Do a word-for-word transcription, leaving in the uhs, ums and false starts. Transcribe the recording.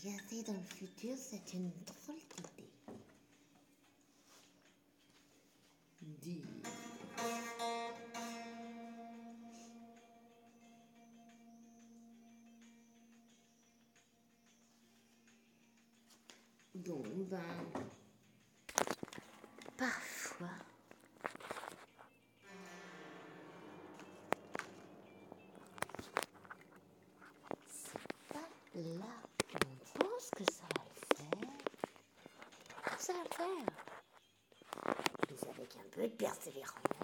Regarder dans le futur, c'est une drôle d'idée. Dire. Bon, ben, parfois, c'est pas là où on pense que ça va le faire. Ça va le faire. Mais avec un peu de persévérance.